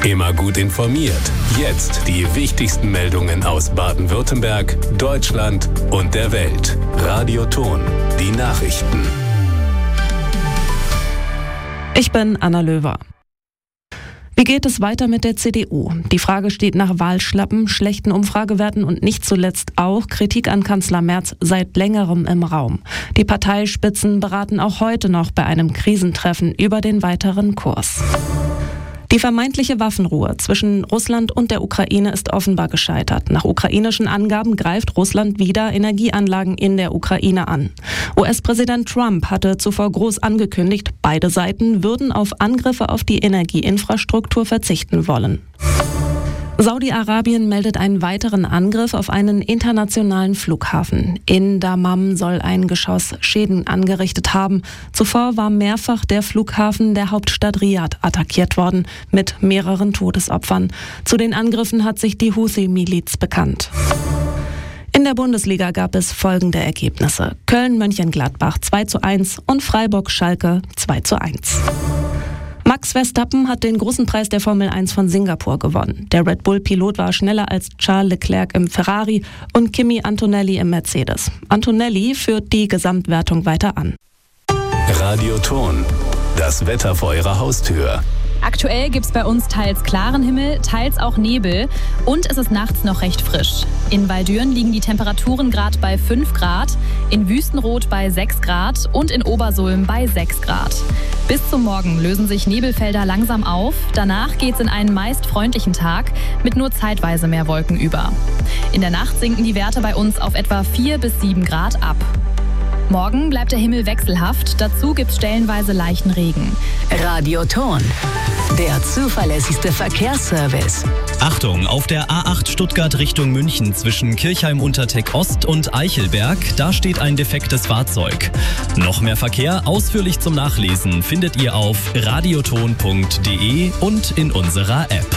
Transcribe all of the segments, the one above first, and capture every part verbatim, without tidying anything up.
Immer gut informiert. Jetzt die wichtigsten Meldungen aus Baden-Württemberg, Deutschland und der Welt. Radio Ton, die Nachrichten. Ich bin Anna Löwer. Wie geht es weiter mit der C D U? Die Frage steht nach Wahlschlappen, schlechten Umfragewerten und nicht zuletzt auch Kritik an Kanzler Merz seit längerem im Raum. Die Parteispitzen beraten auch heute noch bei einem Krisentreffen über den weiteren Kurs. Die vermeintliche Waffenruhe zwischen Russland und der Ukraine ist offenbar gescheitert. Nach ukrainischen Angaben greift Russland wieder Energieanlagen in der Ukraine an. U S-Präsident Trump hatte zuvor groß angekündigt, beide Seiten würden auf Angriffe auf die Energieinfrastruktur verzichten wollen. Saudi-Arabien meldet einen weiteren Angriff auf einen internationalen Flughafen. In Dammam soll ein Geschoss Schäden angerichtet haben. Zuvor war mehrfach der Flughafen der Hauptstadt Riad attackiert worden, mit mehreren Todesopfern. Zu den Angriffen hat sich die Houthi-Miliz bekannt. In der Bundesliga gab es folgende Ergebnisse: Köln-Mönchengladbach zwei zu eins und Freiburg-Schalke zwei zu eins. Max Verstappen hat den großen Preis der Formel eins von Singapur gewonnen. Der Red Bull-Pilot war schneller als Charles Leclerc im Ferrari und Kimi Antonelli im Mercedes. Antonelli führt die Gesamtwertung weiter an. Radio Ton, das Wetter vor Ihrer Haustür. Aktuell gibt es bei uns teils klaren Himmel, teils auch Nebel und es ist nachts noch recht frisch. In Waldürn liegen die Temperaturen gerade bei fünf Grad, in Wüstenrot bei sechs Grad und in Obersulm bei sechs Grad. Bis zum Morgen lösen sich Nebelfelder langsam auf. Danach geht es in einen meist freundlichen Tag mit nur zeitweise mehr Wolken über. In der Nacht sinken die Werte bei uns auf etwa vier bis sieben Grad ab. Morgen bleibt der Himmel wechselhaft, dazu gibt es stellenweise leichten Regen. Radio Ton, der zuverlässigste Verkehrsservice. Achtung, auf der A acht Stuttgart Richtung München zwischen Kirchheim-Unterteck Ost und Eichelberg, da steht ein defektes Fahrzeug. Noch mehr Verkehr ausführlich zum Nachlesen findet ihr auf radioton punkt de und in unserer App.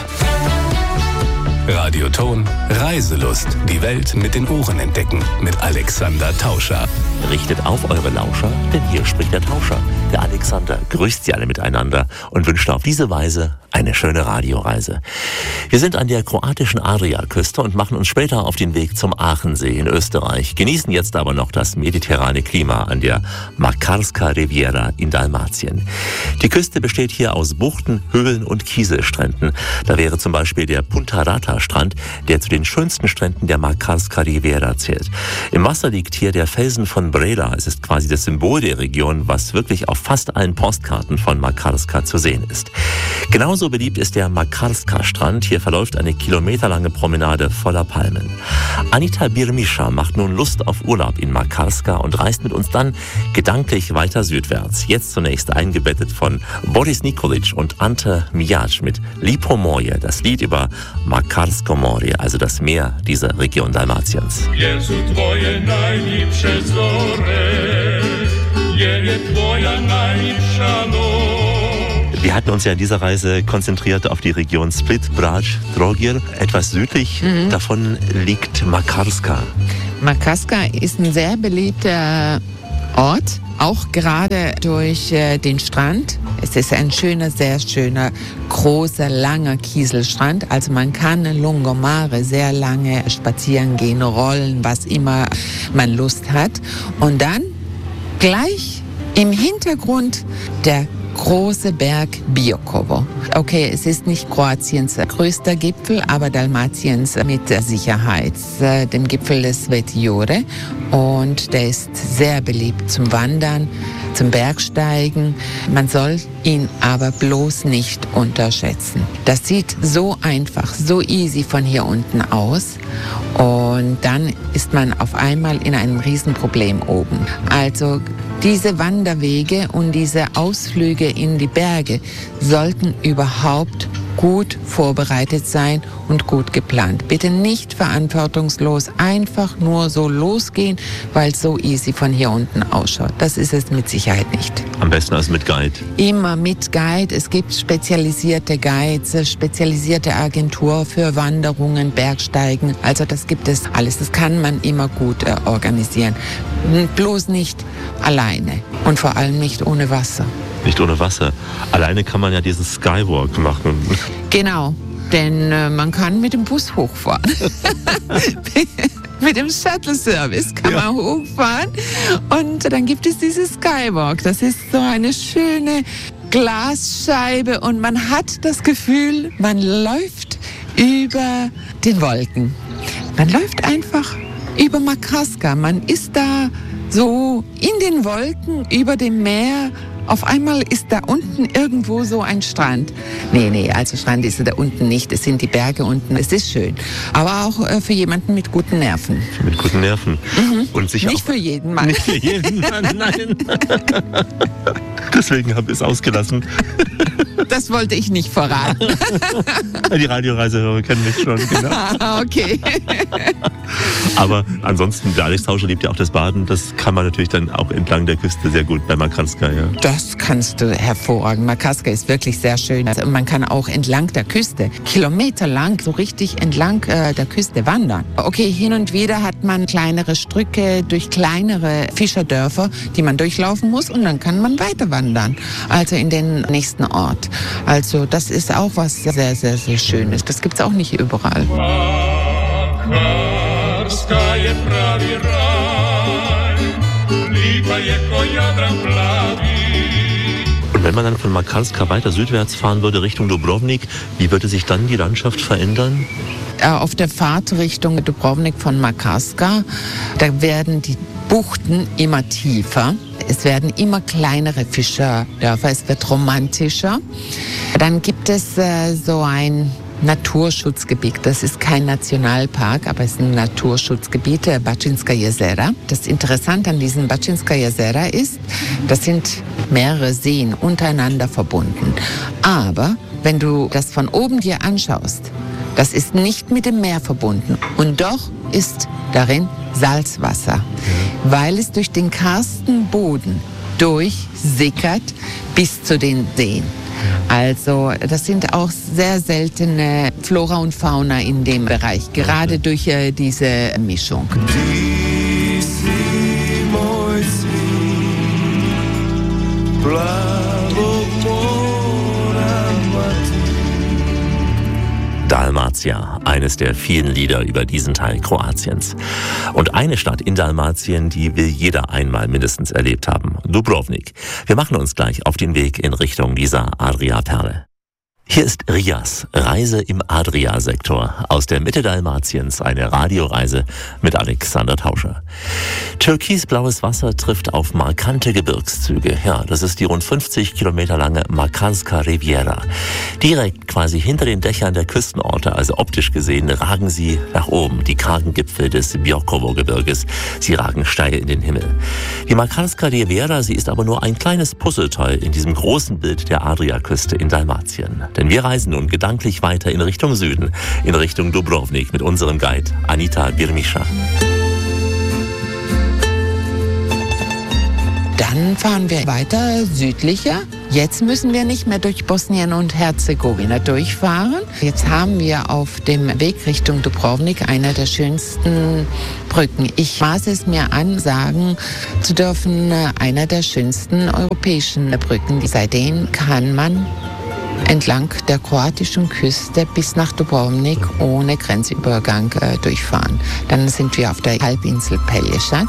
Radio Ton, Reiselust. Die Welt mit den Ohren entdecken. Mit Alexander Tauscher. Richtet auf eure Lauscher, denn hier spricht der Tauscher. Der Alexander grüßt sie alle miteinander und wünscht auf diese Weise eine schöne Radioreise. Wir sind an der kroatischen Adriaküste und machen uns später auf den Weg zum Aachensee in Österreich. Genießen jetzt aber noch das mediterrane Klima an der Makarska Riviera in Dalmatien. Die Küste besteht hier aus Buchten, Höhlen und Kieselstränden. Da wäre zum Beispiel der Punta Rata Strand, der zu den schönsten Stränden der Makarska Riviera zählt. Im Wasser liegt hier der Felsen von Brela. Es ist quasi das Symbol der Region, was wirklich auf fast allen Postkarten von Makarska zu sehen ist. Genauso beliebt ist der Makarska-Strand. Hier verläuft eine kilometerlange Promenade voller Palmen. Anita Birmischa macht nun Lust auf Urlaub in Makarska und reist mit uns dann gedanklich weiter südwärts. Jetzt zunächst eingebettet von Boris Nikolic und Ante Mijac mit Lipo Moje, das Lied über Makarsko Morje, also das Meer dieser Region Dalmatiens. Wir hatten uns ja in dieser Reise konzentriert auf die Region Split, Brač, Trogir. Etwas südlich mhm. davon liegt Makarska. Makarska ist ein sehr beliebter Ort, auch gerade durch äh, den Strand. Es ist ein schöner, sehr schöner, großer, langer Kieselstrand. Also man kann in Lungomare sehr lange spazieren gehen, rollen, was immer man Lust hat. Und dann gleich im Hintergrund der große Berg Biokovo. Okay, es ist nicht Kroatiens größter Gipfel, aber Dalmatiens mit Sicherheit, dem Gipfel des Sveti-Jure. Und der ist sehr beliebt zum Wandern, zum Bergsteigen. Man soll ihn aber bloß nicht unterschätzen. Das sieht so einfach, so easy von hier unten aus. Und dann ist man auf einmal in einem Riesenproblem oben. Also diese Wanderwege und diese Ausflüge in die Berge sollten überhaupt gut vorbereitet sein und gut geplant. Bitte nicht verantwortungslos einfach nur so losgehen, weil es so easy von hier unten ausschaut. Das ist es mit Sicherheit nicht. Am besten als mit Guide. Immer mit Guide. Es gibt spezialisierte Guides, spezialisierte Agentur für Wanderungen, Bergsteigen. Also das gibt es alles. Das kann man immer gut äh, organisieren. Bloß nicht alleine und vor allem nicht ohne Wasser. Nicht ohne Wasser. Alleine kann man ja diesen Skywalk machen. Genau, denn äh, man kann mit dem Bus hochfahren. Mit dem Shuttle-Service kann ja. man hochfahren. Und dann gibt es dieses Skywalk. Das ist so eine schöne Glasscheibe und man hat das Gefühl, man läuft über den Wolken. Man läuft einfach über Makarska. Man ist da so in den Wolken über dem Meer. Auf einmal ist da unten irgendwo so ein Strand. Nee, nee, also Strand ist da unten nicht. Es sind die Berge unten. Es ist schön. Aber auch äh, für jemanden mit guten Nerven. Mit guten Nerven. Mhm. Und sicher nicht auch für jeden Mann. Nicht für jeden Mann, nein. Deswegen habe ich es ausgelassen. Das wollte ich nicht verraten. Die Radioreisehörer kennen mich schon, genau. Ah, okay. Aber ansonsten, der Alex Tauscher liebt ja auch das Baden. Das kann man natürlich dann auch entlang der Küste sehr gut bei Makarska, ja. Das kannst du hervorragend. Makarska ist wirklich sehr schön. Also man kann auch entlang der Küste, kilometerlang, so richtig entlang äh, der Küste wandern. Okay, hin und wieder hat man kleinere Strücke durch kleinere Fischerdörfer, die man durchlaufen muss und dann kann man weiter wandern. Also in den nächsten Ort. Also das ist auch was sehr, sehr, sehr Schönes. Das gibt es auch nicht überall. Und wenn man dann von Makarska weiter südwärts fahren würde, Richtung Dubrovnik, wie würde sich dann die Landschaft verändern? Auf der Fahrt Richtung Dubrovnik von Makarska, da werden die Buchten immer tiefer. Es werden immer kleinere Fischerdörfer, es wird romantischer. Dann gibt es äh, so ein Naturschutzgebiet. Das ist kein Nationalpark, aber es ist ein Naturschutzgebiet, der Bačinska Jezera. Das Interessante an diesem Bačinska Jezera ist, das sind mehrere Seen untereinander verbunden. Aber wenn du das von oben dir anschaust, das ist nicht mit dem Meer verbunden. Und doch ist darin Salzwasser, weil es durch den karsten Boden durchsickert bis zu den Seen. Also das sind auch sehr seltene Flora und Fauna in dem Bereich, gerade durch äh, diese Mischung. Dalmatia, eines der vielen Lieder über diesen Teil Kroatiens. Und eine Stadt in Dalmatien, die will jeder einmal mindestens erlebt haben, Dubrovnik. Wir machen uns gleich auf den Weg in Richtung dieser Adria-Perle. Hier ist Rias, Reise im Adria-Sektor. Aus der Mitte Dalmatiens eine Radioreise mit Alexander Tauscher. Türkisblaues Wasser trifft auf markante Gebirgszüge. Ja, das ist die rund fünfzig Kilometer lange Makarska Riviera. Direkt quasi hinter den Dächern der Küstenorte, also optisch gesehen, ragen sie nach oben, die kargen Gipfel des Biokovo-Gebirges. Sie ragen steil in den Himmel. Die Makarska Riviera, sie ist aber nur ein kleines Puzzleteil in diesem großen Bild der Adriaküste in Dalmatien. Denn wir reisen nun gedanklich weiter in Richtung Süden, in Richtung Dubrovnik mit unserem Guide Anita Birmischa. Dann fahren wir weiter südlicher. Jetzt müssen wir nicht mehr durch Bosnien und Herzegowina durchfahren. Jetzt haben wir auf dem Weg Richtung Dubrovnik eine der schönsten Brücken. Ich maße es mir an, sagen zu dürfen, einer der schönsten europäischen Brücken. Seitdem kann man entlang der kroatischen Küste bis nach Dubrovnik ohne Grenzübergang äh, durchfahren. Dann sind wir auf der Halbinsel Pelješac.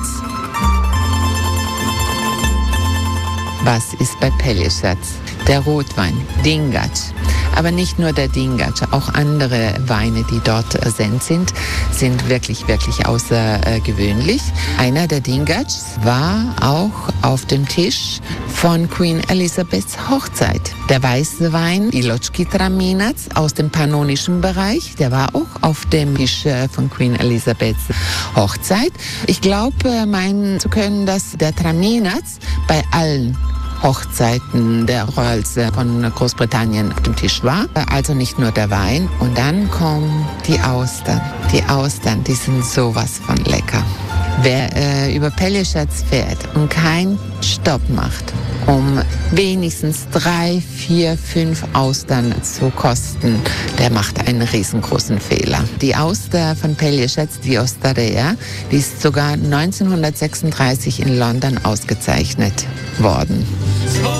Was ist bei Pelješac? Der Rotwein, Dingač. Aber nicht nur der Dingač, auch andere Weine, die dort präsent sind, sind wirklich, wirklich außergewöhnlich. Einer der Dingač war auch auf dem Tisch von Queen Elizabeths Hochzeit. Der weiße Wein, Iločki Traminac aus dem pannonischen Bereich, der war auch auf dem Tisch von Queen Elizabeths Hochzeit. Ich glaube, meinen zu können, dass der Traminac bei allen Hochzeiten der Royals von Großbritannien auf dem Tisch war. Also nicht nur der Wein. Und dann kommen die Austern. Die Austern, die sind sowas von lecker. Wer äh, über Pelješac fährt und keinen Stopp macht, um wenigstens drei, vier, fünf Austern zu kosten, der macht einen riesengroßen Fehler. Die Auster von Pelješac, die Osteria, die ist sogar neunzehnhundertsechsunddreißig in London ausgezeichnet worden.